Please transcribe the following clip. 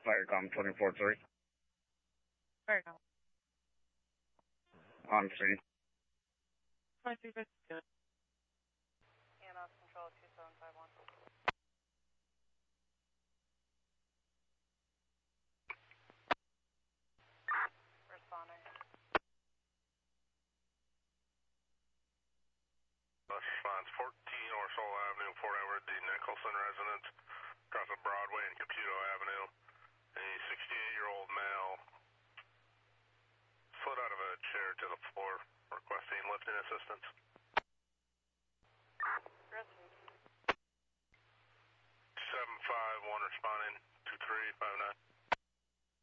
Firecom 24-3. Firecom. On scene. 2352. EMS control 2751. Responding. Response 14 Orso Avenue, Fort Edward, the Nicholson residence, across of Broadway and Caputo Avenue. A 68-year-old male slid out of a chair to the floor, requesting lifting assistance. Resident. 751 responding, 2359.